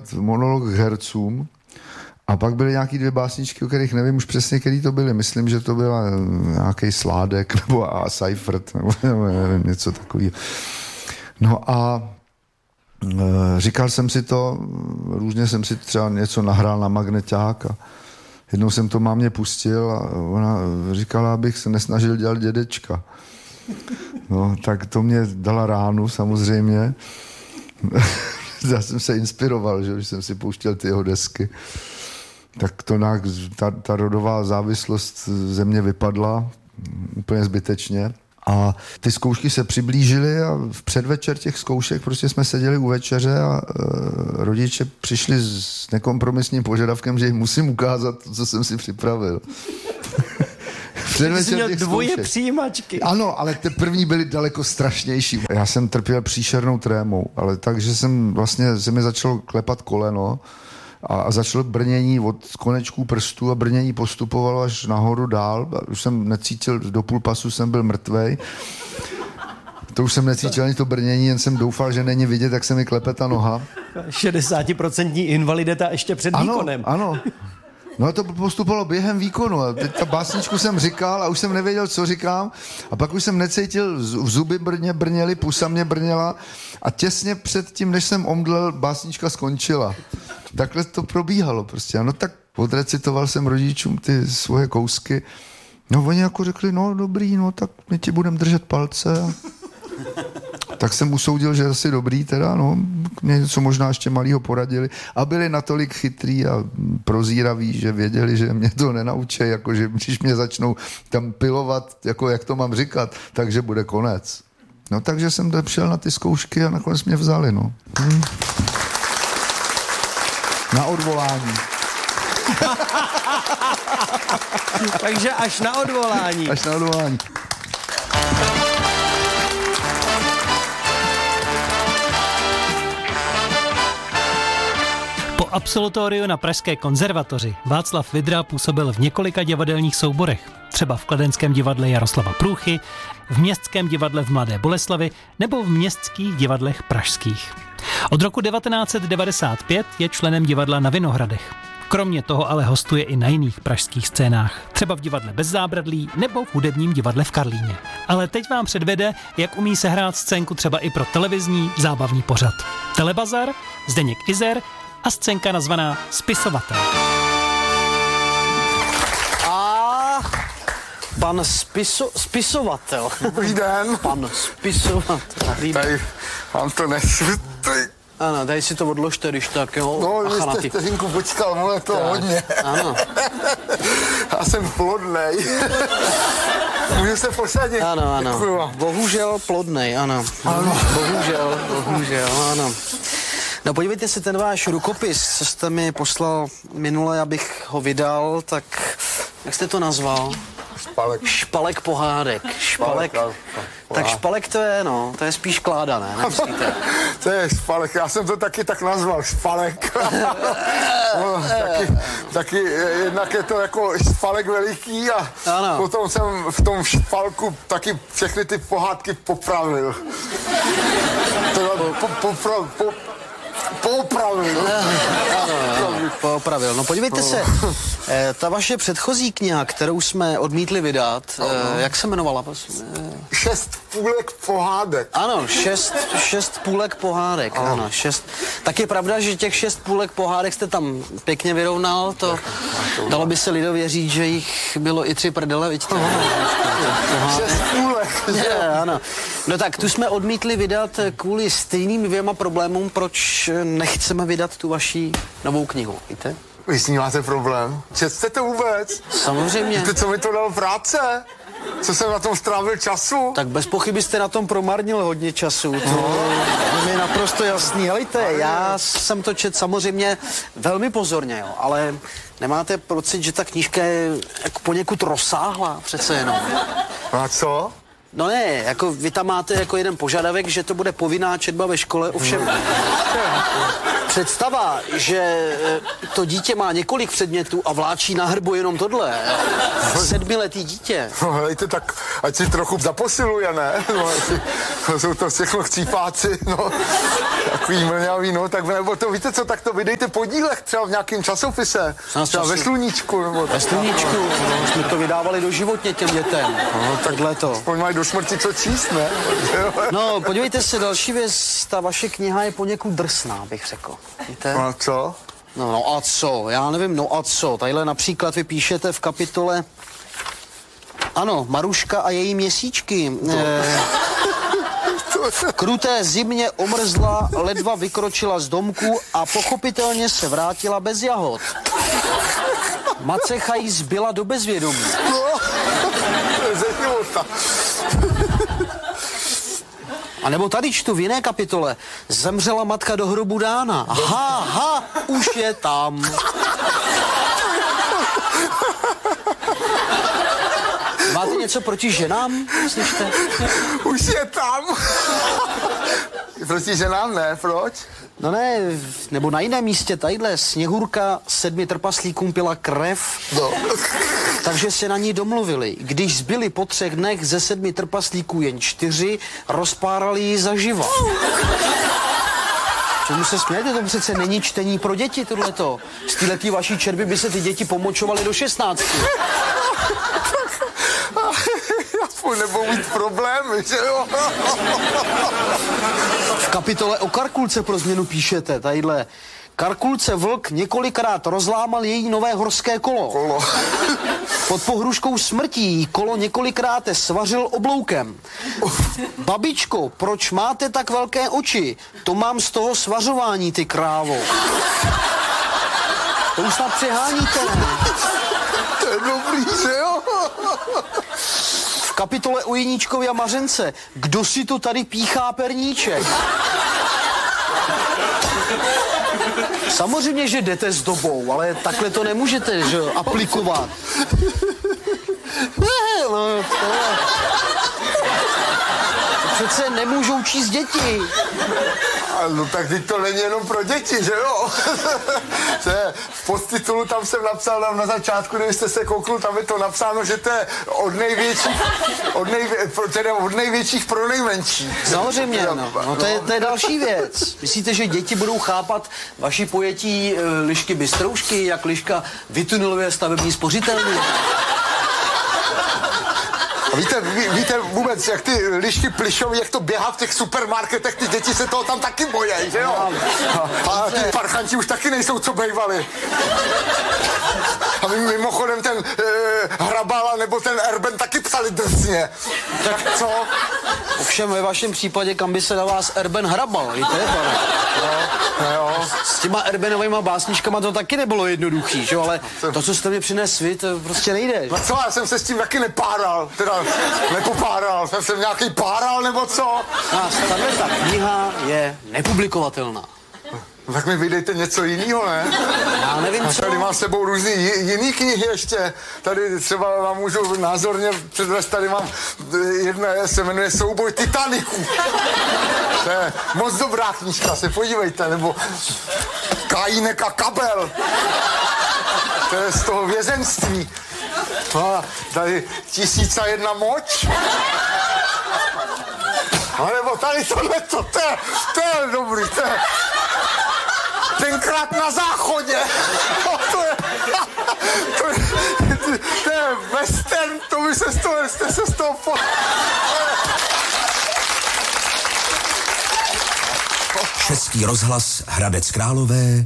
monolog k hercům. A pak byly nějaký 2 básničky, o kterých nevím už přesně, který to byly. Myslím, že to byla nějaký Sládek nebo A. Seifert, nebo nevím, něco takového. No a říkal jsem si to, různě jsem si třeba něco nahrál na magneťák a jednou jsem to mámě pustil a ona říkala, abych se nesnažil dělat dědečka. No, tak to mě dala ránu samozřejmě. Já jsem se inspiroval, že jsem si pouštěl ty jeho desky. Tak to ta rodová závislost ze mě vypadla úplně zbytečně. A ty zkoušky se přiblížily a v předvečer těch zkoušek prostě jsme seděli u večeře a rodiče přišli s nekompromisním požadavkem, že jim musím ukázat to, co jsem si připravil. Jsi měl 2 přijímačky. Ano, ale ty první byly daleko strašnější. Já jsem trpěl příšernou trémou, ale takže jsem vlastně, se mi začalo klepat koleno a začalo brnění od konečků prstů a brnění postupovalo až nahoru dál. Už jsem necítil, do půl pasu jsem byl mrtvej. To už jsem necítil ani to brnění, jen jsem doufal, že není vidět, jak se mi klepe ta noha. 60% invalidita ještě před výkonem. Ano. No to postupovalo během výkonu. A teď ta básničku jsem říkal a už jsem nevěděl, co říkám. A pak už jsem necítil, v zuby brněly, pusa mě brněla a těsně před tím, než jsem omdlel, básnička skončila. Takhle to probíhalo prostě. No tak odrecitoval jsem rodičům ty svoje kousky. No oni jako řekli, no dobrý, no tak my ti budeme držet palce. Tak jsem usoudil, že asi dobrý teda, no, mě něco možná ještě malýho poradili a byli natolik chytrý a prozíraví, že věděli, že mě to nenaučí, jako že když mě začnou tam pilovat, jako jak to mám říkat, takže bude konec. No takže jsem šel na ty zkoušky a nakonec mě vzali, no. Na odvolání. Takže až na odvolání. Až na odvolání. Po absolutoriu na Pražské konzervatoři Václav Vydra působil v několika divadelních souborech, třeba v Kladenském divadle Jaroslava Průchy, v Městském divadle v Mladé Boleslavi nebo v Městských divadlech pražských. Od roku 1995 je členem divadla na Vinohradech. Kromě toho ale hostuje i na jiných pražských scénách, třeba v divadle Bez zábradlí nebo v hudebním divadle v Karlíně. Ale teď vám předvede, jak umí sehrát scénku třeba i pro televizní zábavní pořad. Telebazar, Zdeněk Izer a scénka nazvaná Spisovatel. A pan spisovatel. Dobrý den. Pan spisovatel. Tady vám to nesvětlí. Ano, tady si to odložte, když tak, jo. No, vy jste vteřinku počkal, mluví to hodně. Ano. Já jsem plodnej. Můžu se posadit? Ano. Děkuju. Bohužel plodnej, ano. Bohužel, ano. No podívejte si, ten váš rukopis, co jste mi poslal minule, abych ho vydal, tak jak jste to nazval? Špalek pohádek. Špalek. Tak špalek to je, no, to je spíš kláda, ne? Nemyslíte? To je špalek, já jsem to taky tak nazval, špalek. No, taky jednak je to jako špalek veliký a ano. Potom jsem v tom špalku taky všechny ty pohádky popravil. Popravil. No podívejte se, ta vaše předchozí kniha, kterou jsme odmítli vydat, jak se jmenovala? 6 půlek pohádek. Ano, 6 půlek pohádek, ano, 6. Tak je pravda, že těch 6 půlek pohádek jste tam pěkně vyrovnal, to dalo by se lidově říct, že jich bylo i 3 prdele, vidíte? 6 půlek. Ano. No tak, tu jsme odmítli vydat kvůli stejným 2 problémům, proč nechceme vydat tu vaši novou knihu, víte? Vy s ní máte problém? Četste to vůbec? Samozřejmě. Víte, co mi to dalo práce? Co jsem na tom strávil času? Tak bez pochyby jste na tom promarnil hodně času. To je naprosto jasný. Helejte, já jsem to čet samozřejmě velmi pozorně, jo, ale nemáte pocit, že ta knížka je jako poněkud rozsáhlá přece jenom? A co? No ne, jako vy tam máte jako jeden požadavek, že to bude povinná četba ve škole, ovšem představa, že to dítě má několik předmětů a vláčí na hrbu jenom tohle, 7letý dítě. No helejte, tak ať si trochu zaposiluje, ne? No, jsou to všechno chcípáci, no. takový mlňavý, no, tak nebo to víte co, tak to vydejte po dílech, třeba v nějakém časopise, třeba ve Sluníčku, nebo ve Sluníčku, no, jsme to vydávali doživotně těm dětem, no, takhle to. Aspoň mají do smrti co číst, ne? No, podívejte se, další věc, ta vaše kniha je poněkud drsná, bych řekl, víte? A co? No a co, já nevím, no a co, tadyhle například vy píšete v kapitole, ano, Maruška a její měsíčky. V kruté zimě omrzla, ledva vykročila z domku a pochopitelně se vrátila bez jahod. Macecha jí zbyla do bezvědomí. No, ze života. A nebo tady čtu v jiné kapitole. Zemřela matka do hrobu dána. Aha, už je tam. Máte něco proti ženám, slyšte? Už je tam. Proti ženám ne, proč? No ne, nebo na jiném místě, tadyhle Sněhurka 7 trpaslíkům pila krev, no. Takže se na ní domluvili. Když zbyli po 3 dnech ze 7 trpaslíků jen 4, rozpárali ji zaživa. Čemu se smějete? To přece není čtení pro děti, tohleto. Z téhletý vaší čerby by se ty děti pomočovaly do 16. Aspoň nebudou mít problémy, že jo? V kapitole o Karkulce pro změnu píšete, tadyhle. Karkulce vlk několikrát rozlámal její nové horské kolo. Pod pohruškou smrtí kolo několikrát svařil obloukem. Babičko, proč máte tak velké oči? To mám z toho svařování, ty krávo. To už snad přeháníte, ne? To je dobrý, že jo? V kapitole o Jeníčkovi a Mařence. Kdo si to tady píchá perníček? Samozřejmě, že jdete s dobou, ale takhle to nemůžete, že aplikovat. No, to přece nemůžou číst děti. No tak teď to není jenom pro děti, že jo? V podtitulu tam jsem napsal na začátku, kdybyste se kouknul, tam je to napsáno, že to je od největších pro nejmenší. Samozřejmě, no to je další věc. Myslíte, že děti budou chápat vaši pojetí lišky Bystroušky, jak liška vytuneluje stavební spořitelny? Víte vůbec, jak ty lišky plišoví, jak to běhá v těch supermarketech, ty děti se toho tam taky bojí, že jo? A ty parchanti už taky nejsou, co bejvali. A mimochodem ten Hrabala nebo ten Erben taky psali drsně. Tak co? Ovšem ve vašem případě, kam by se na vás Erben hrabal, víte, pane? Jo. S těma Erbenovýma básničkama to taky nebylo jednoduchý, že jo? Ale to, co jste mi přinesl vy, to prostě nejde. No co, já jsem se s tím taky nepáral, teda nepopáral, jsem nějaký páral nebo co? Ta kniha je nepublikovatelná. Tak mi vydejte něco jiného, ne? Já nevím, co. Tady mám s sebou různý jiný knihy ještě. Tady třeba vám můžu názorně předvést, tady mám jedna, se jmenuje Souboj Titaniku. To je moc dobrá knížka, se podívejte, nebo Kajínek a Kabel. To je z toho vězenství. A tady 1001 moč. A nebo tady tohleto, to je dobrý, Tenkrát na záchodě. To je western, to by se z toho Český rozhlas Hradec Králové,